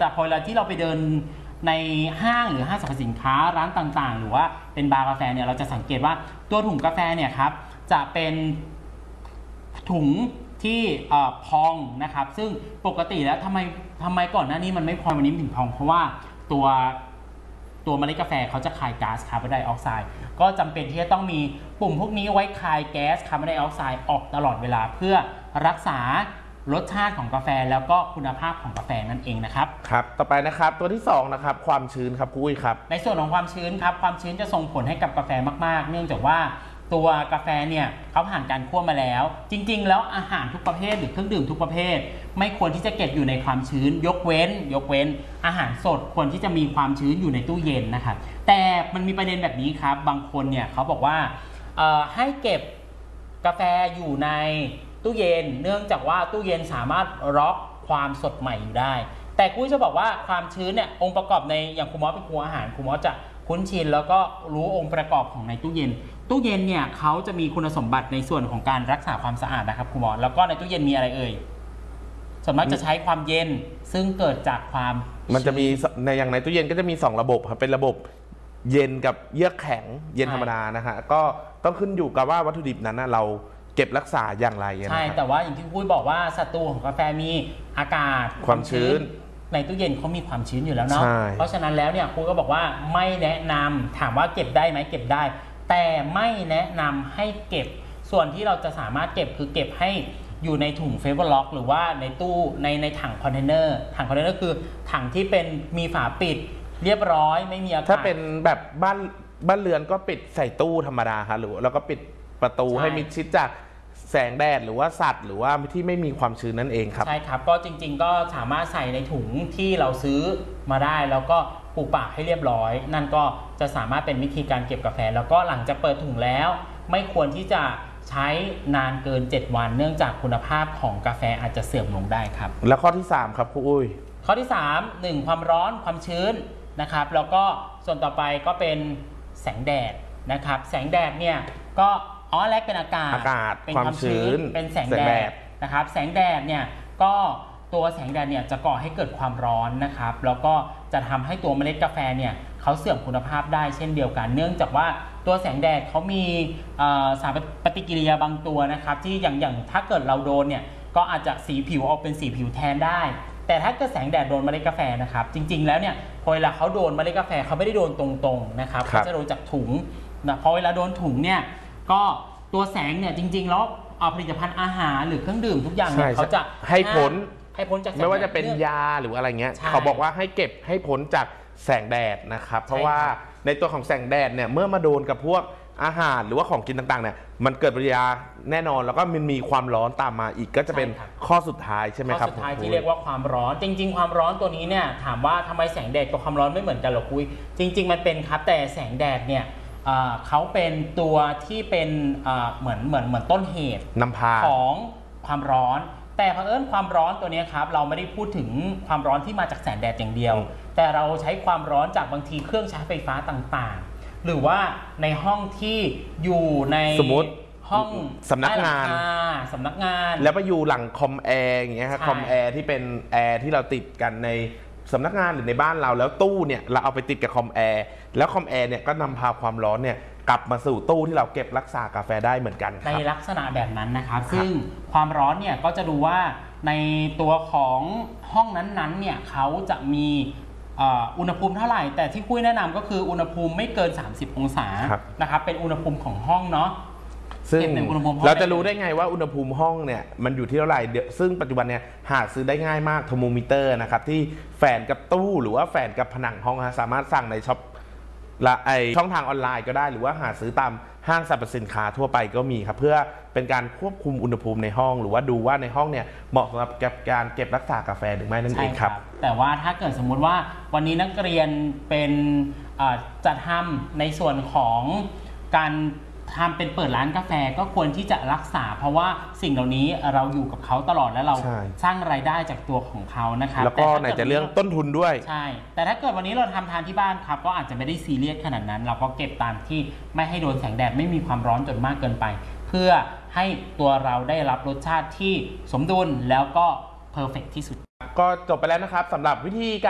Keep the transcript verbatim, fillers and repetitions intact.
แต่พอเวลาที่เราไปเดินในห้างหรือห้างสรรพสินค้าร้านต่างๆหรือว่าเป็นบาร์กาแฟเนี่ยเราจะสังเกตว่าตัวถุงกาแฟเนี่ยครับจะเป็นถุงที่พองนะครับซึ่งปกติแล้วทำไมทำไมก่อนหน้านี้มันไม่พองวันนี้ถึงพองเพราะว่าตัวตัวเมล็ดกาแฟเขาจะคายก๊าซคาร์บอนไดออกไซด์ก็จำเป็นที่จะต้องมีปุ่มพวกนี้ไว้คายแก๊สคาร์บอนไดออกไซด์ออกตลอดเวลาเพื่อรักษารสชาติของกาแฟแล้วก็คุณภาพของกาแฟนั่นเองนะครับครับต่อไปนะครับตัวที่สองนะครับความชื้นครับคุยครับในส่วนของความชื้นครับความชื้นจะส่งผลให้กับกาแฟมากๆเนื่องจากว่าตัวกาแฟเนี่ยเขาผ่านการคั่วมาแล้วจริงๆแล้วอาหารทุกประเภทหรือเครื่องดื่มทุกประเภทไม่ควรที่จะเก็บอยู่ในความชื้นยกเว้นยกเว้นอาหารสดควรที่จะมีความชื้นอยู่ในตู้เย็นนะครับแต่มันมีประเด็นแบบนี้ครับบางคนเนี่ยเขาบอกว่าให้เก็บกาแฟอยู่ในตู้เย็นเนื่องจากว่าตู้เย็นสามารถล็อกความสดใหม่อยู่ได้แต่กุ้ยจะบอกว่าความชื้นเนี่ยองค์ประกอบในอย่างคุณหมอเป็นครูอาหารคุณหมอจะคุ้นชินแล้วก็รู้องค์ประกอบของในตู้เย็นตู้เย็นเนี่ยเขาจะมีคุณสมบัติในส่วนของการรักษาความสะอาดนะครับคุณหมอแล้วก็ในตู้เย็นมีอะไรเอ่ยส่วนมากจะใช้ความเย็นซึ่งเกิดจากความมันจะมีในอย่างในตู้เย็นก็จะมีสองระบบครับเป็นระบบเย็นกับเยือกแข็งเย็นธรรมดานะฮะก็ต้องขึ้นอยู่กับว่าวัตถุดิบนั้นเราเก็บรักษาอย่างไรใช่แต่ว่าอย่างที่พูดบอกว่าศัตรูของกาแฟมีอากาศความชื้นในตู้เย็นเขามีความชื้นอยู่แล้วเนาะเพราะฉะนั้นแล้วเนี่ยครูก็บอกว่าไม่แนะนำถามว่าเก็บได้ไหมเก็บได้แต่ไม่แนะนำให้เก็บส่วนที่เราจะสามารถเก็บคือเก็บให้อยู่ในถุงเฟเวอร์ล็อกหรือว่าในตู้ในในถังคอนเทนเนอร์ถังคอนเทนเนอร์คือถังที่เป็นมีฝาปิดเรียบร้อยไม่มีอากาศถ้าเป็นแบบบ้านบ้านเรือนก็ปิดใส่ตู้ธรรมดาครับหรือแล้วก็ปิดประตูให้มิดชิดจากแสงแดดหรือว่าสัตว์หรือว่าที่ไม่มีความชื้นนั่นเองครับใช่ครับก็จริงๆก็สามารถใส่ในถุงที่เราซื้อมาได้แล้วก็ปูปากให้เรียบร้อยนั่นก็จะสามารถเป็นวิธีการเก็บกาแฟแล้วก็หลังจากเปิดถุงแล้วไม่ควรที่จะใช้นานเกินเจ็ดวันเนื่องจากคุณภาพของกาแฟอาจจะเสื่อมลงได้ครับแล้วข้อที่สามครับครูอุ้ยข้อที่สาม หนึ่งความร้อนความชื้นนะครับแล้วก็ส่วนต่อไปก็เป็นแสงแดดนะครับแสงแดดเนี่ยก็อ๋อแรกเป็นอากาศอากาศเป็นความชื้นเป็นแสงแดดนะครับแสงแดดเนี่ยก็ตัวแสงแดดเนี่ยจะก่อให้เกิดความร้อนนะครับแล้วก็จะทำให้ตัวเมล็ดกาแฟเนี่ยเขาเสื่อมคุณภาพได้เช่นเดียวกันเนื่องจากว่าตัวแสงแดดเขามีสารปฏิกิริยาบางตัวนะครับที่อย่างอย่างถ้าเกิดเราโดนเนี่ยก็อาจจะสีผิวออกเป็นสีผิวแทนได้แต่ถ้าเกิดแสงแดดโดนเมล็ดกาแฟนะครับจริงๆแล้วเนี่ยพอเวลาเขาโดนเมล็ดกาแฟเขาไม่ได้โดนตรงๆนะครับเขาจะโดนจากถุงนะพอเวลาโดนถุงเนี่ยก็ตัวแสงเนี่ยจริงๆแล้วเอาผลิตภัณฑ์อาหารหรือเครื่องดื่มทุกอย่างเนี่ยเขาจะให้พ้นให้พ้นจากไม่ว่าจะเป็นยาหรืออะไรเงี้ยเขาบอกว่าให้เก็บให้พ้นจากแสงแดดนะครับเพราะว่าในตัวของแสงแดดเนี่ยเมื่อมาโดนกับพวกอาหารหรือว่าของกินต่างๆเนี่ยมันเกิดปฏิกิริยาแน่นอนแล้วก็มันมีความร้อนตามมาอีกก็จะเป็นข้อสุดท้ายใช่ไหมครับข้อสุดท้ายที่เรียกว่าความร้อนจริงๆความร้อนตัวนี้เนี่ยถามว่าทำไมแสงแดดกับความร้อนไม่เหมือนกันหรอคุยจริงๆมันเป็นครับแต่แสงแดดเนี่ยเขาเป็นตัวที่เป็นเหมือนเหมือนเหมือนต้นเหตุนำพาของความร้อนแต่เผอิญความร้อนตัวนี้ครับเราไม่ได้พูดถึงความร้อนที่มาจากแสงแดดอย่างเดียวแต่เราใช้ความร้อนจากบางทีเครื่องใช้ไฟฟ้าต่างๆหรือว่าในห้องที่อยู่ในสมมติห้องสำนักงานสำนักงานแล้วไปอยู่หลังคอมแอร์อย่างเงี้ยครับคอมแอร์ที่เป็นแอร์ที่เราติดกันในสำนักงานหรือในบ้านเราแล้วตู้เนี่ยเราเอาไปติดกับคอมแอร์แล้วคอมแอร์เนี่ยก็นำพาความร้อนเนี่ยกลับมาสู่ตู้ที่เราเก็บรักษากาแฟได้เหมือนกันในลักษณะแบบนั้นนะครับซึ่งความร้อนเนี่ยก็จะดูว่าในตัวของห้องนั้นๆเนี่ยเขาจะมีอุณหภูมิเท่าไหร่แต่ที่คุยแนะนำก็คืออุณหภูมิไม่เกินสามสิบองศานะครับเป็นอุณหภูมิของห้องเนาะซึ่งเราจะรู้ได้ไงว่าอุณหภูมิห้องเนี่ยมันอยู่ที่เท่าไหร่ซึ่งปัจจุบันเนี่ยหาซื้อได้ง่ายมากเทอร์โมมิเตอร์นะครับที่แฝงกับตู้หรือว่าแฝงกับผนังห้องสามารถสั่งในช็อปและไอช่องทางออนไลน์ก็ได้หรือว่าหาซื้อตามห้างสรรพสินค้าทั่วไปก็มีครับเพื่อเป็นการควบคุมอุณหภูมิในห้องหรือว่าดูว่าในห้องเนี่ยเหมาะสำหรับการเก็บรักษากาแฟหรือไม่นั่นเองครับแต่ว่าถ้าเกิดสมมุติว่าวันนี้นักเรียนเป็นจะทำในส่วนของการทำเป็นเปิดร้านกาแฟก็ควรที่จะรักษาเพราะว่าสิ่งเหล่านี้เราอยู่กับเขาตลอดและเราสร้างรายได้จากตัวของเขานะครับแล้วก็ไหนจะเรื่องต้นทุนด้วยใช่แต่ถ้าเกิดวันนี้เราทำทานที่บ้านครับก็อาจจะไม่ได้ซีเรียสขนาดนั้นเราก็เก็บตามที่ไม่ให้โดนแสงแดดไม่มีความร้อนจนมากเกินไปเพื่อให้ตัวเราได้รับรสชาติที่สมดุลแล้วก็เพอร์เฟกต์ที่สุดก็จบไปแล้วนะครับสำหรับวิธีการ